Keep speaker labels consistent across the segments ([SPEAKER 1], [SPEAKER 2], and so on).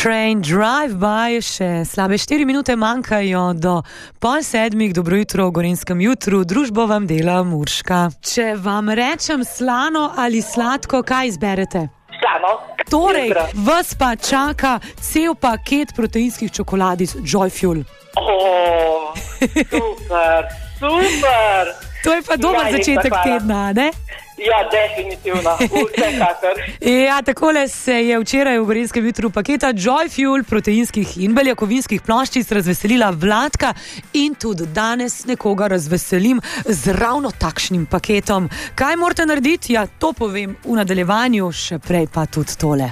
[SPEAKER 1] Train Drive-by, še slabe 4 minute manjkajo do 6:30. Dobro jutro v Gorenjskem jutru, družbo vam dela Murška. Če vam rečem slano ali sladko, kaj izberete?
[SPEAKER 2] Slano.
[SPEAKER 1] Torej, vas pa čaka cel paket proteinskih čokoladic Joyfuel.
[SPEAKER 2] Super.
[SPEAKER 1] To je pa dober začetek tedna, ne?
[SPEAKER 2] Ja, definitivno, vsekakor.
[SPEAKER 1] Ja, takole se je včeraj v Gorenjskem jutru paketa Joyfuel proteinskih in beljakovinskih ploščic razveselila Vladka in tudi danes nekoga razveselim z ravno takšnim paketom. Kaj morate narediti? Ja, to povem v nadaljevanju, še prej pa tudi tole.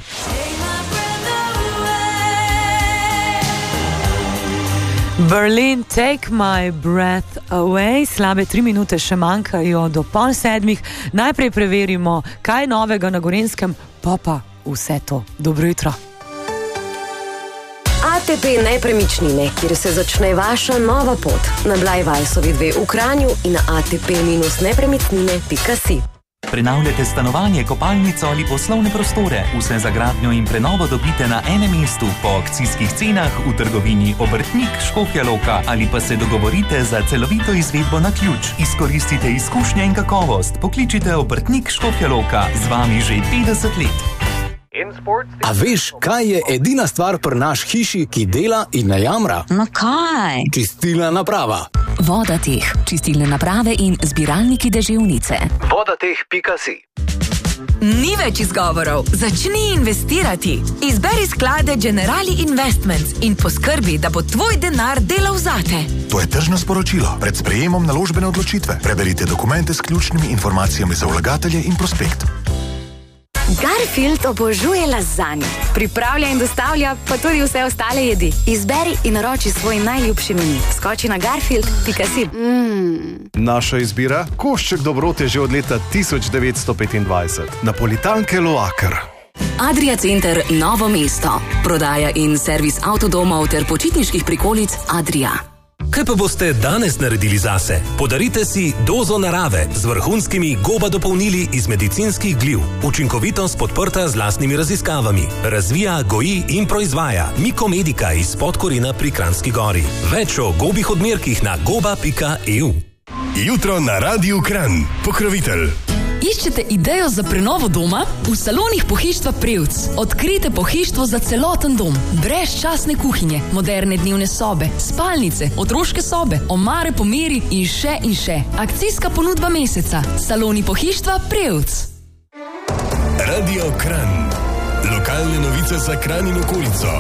[SPEAKER 1] Berlin, Take My Breath Away. Slabe 3 minute še manjkajo do 6:30. Najprej preverimo, kaj novega na Gorenjskem, pa vse to. Dobro jutro.
[SPEAKER 3] ATP Nepremičnine, kjer se začne vaša nova pot. Na Blajvajsovi 2 v Kranju in na atp-nepremičnine.si.
[SPEAKER 4] Prenavljate stanovanje, kopalnico ali poslovne prostore. Vse za gradnjo in prenovo dobite na enem mestu po akcijskih cenah v trgovini Obrtnik Škofja Loka ali pa se dogovorite za celovito izvedbo na ključ. Izkoristite izkušnje in kakovost. Pokličite Obrtnik Škofja Loka, z vami že 50 let.
[SPEAKER 5] A veš, kaj je edina stvar pri naš hiši, ki dela in ne jamra?
[SPEAKER 6] No kaj?
[SPEAKER 5] Čistilna naprava.
[SPEAKER 6] Vodateh, čistilne naprave in zbiralniki deževnice.
[SPEAKER 5] Vodateh.si.
[SPEAKER 7] Ni več izgovorov. Začni investirati. Izberi sklade Generali Investments in poskrbi, da bo tvoj denar delal zate.
[SPEAKER 8] To je tržno sporočilo. Pred sprejemom naložbene odločitve. Preberite dokumente s ključnimi informacijami za vlagatelje in prospekt.
[SPEAKER 3] Garfield obožuje lazanjo. Pripravlja in dostavlja pa tudi vse ostale jedi. Izberi in naroči svoj najljubši meni. Skoči na garfield.si.
[SPEAKER 9] Naša izbira? Košček dobrote že od leta 1925. Napolitanke Loaker.
[SPEAKER 6] Adria Center Novo mesto. Prodaja in servis avtodomov ter počitniških prikolic Adria.
[SPEAKER 10] Kaj pa boste danes naredili zase? Podarite si dozo narave z vrhunskimi goba dopolnili iz medicinskih gliv. Učinkovitost podprta z lastnimi raziskavami. Razvija, goji in proizvaja Mikomedika iz Podkorina pri Kranjski Gori. Več o gobih odmerkih na goba.eu.
[SPEAKER 11] Jutro na Radiu Kranj. Pokrovitelj.
[SPEAKER 12] Iščete idejo za prenovo doma? V salonih pohištva Prevc odkrijte pohištvo za celoten dom. Brezčasne kuhinje, moderne dnevne sobe, spalnice, otroške sobe, omare po meri in še in še. Akcijska ponudba meseca. Saloni pohištva Prevc.
[SPEAKER 11] Radio Kranj. Lokalne novice za Kranj in okolico.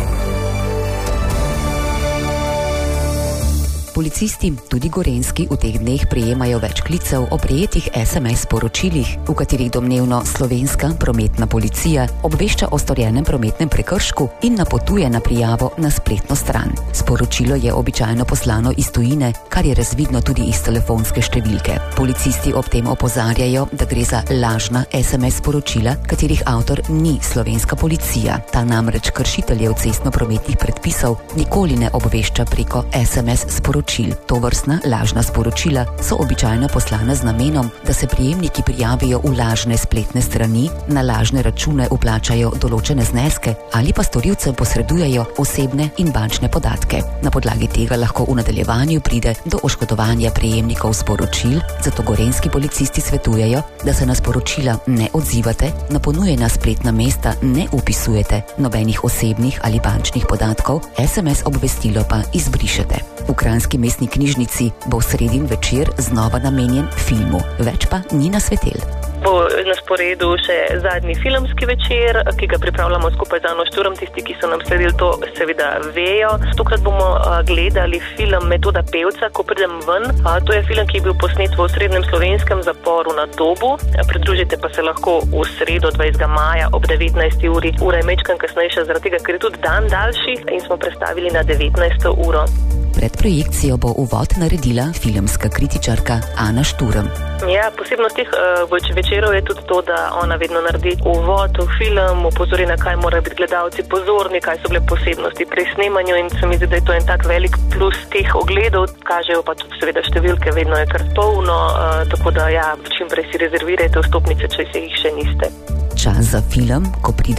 [SPEAKER 6] Policisti, tudi gorenjski, v teh dneh prejemajo več klicev o prejetih SMS sporočilih, v katerih domnevno slovenska prometna policija obvešča o storjenem prometnem prekršku in napotuje na prijavo na spletno stran. Sporočilo je običajno poslano iz tujine, kar je razvidno tudi iz telefonske številke. Policisti ob tem opozarjajo, da gre za lažna SMS sporočila, katerih avtor ni slovenska policija. Ta namreč kršiteljev cestno-prometnih predpisov nikoli ne obvešča preko SMS sporočil. Tovrstna lažna sporočila so običajno poslana z namenom, da se prijemniki prijavijo v lažne spletne strani, na lažne račune vplačajo določene zneske ali pa storilcem posredujejo osebne in bančne podatke. Na podlagi tega lahko v nadaljevanju pride do oškodovanja prejemnikov sporočil, zato gorenjski policisti svetujejo, da se na sporočila ne odzivate, na ponujena spletna mesta ne vpisujete nobenih osebnih ali bančnih podatkov, SMS obvestilo pa izbrišete. V kranjski mestni knjižnici bo v sredin večer znova namenjen filmu. Več pa ni nasvetel.
[SPEAKER 13] Bo na sporedu še zadnji filmski večer, ki ga pripravljamo skupaj z Ano Šturom. Tisti, ki so nam sledili, to seveda vejo. Tokrat bomo gledali film Metoda pevca, ko pridem ven. To je film, ki je bil posnet v osrednjem slovenskem zaporu na Dobu. Pridružite pa se lahko v sredo 20. maja ob 19. uri. Ura je mečkan kasnejša, zaradi tega, ker je tudi dan daljši in smo prestavili na 19. uro.
[SPEAKER 6] Pred projekcijo bo uvod naredila filmska kritičarka Ana Šturm.
[SPEAKER 13] Ja, posebnost teh večerov je tudi to, da ona vedno naredi uvod v film, opozori na kaj morajo biti gledalci pozorni, kaj so bile posebnosti pri snemanju in se mi zdi, da je to en tak velik plus teh ogledov, kažejo pa tudi seveda številke, vedno je kar polno, tako da ja, čim prej si rezervirajte vstopnice, če si jih še niste.
[SPEAKER 6] Čas za film, ko pride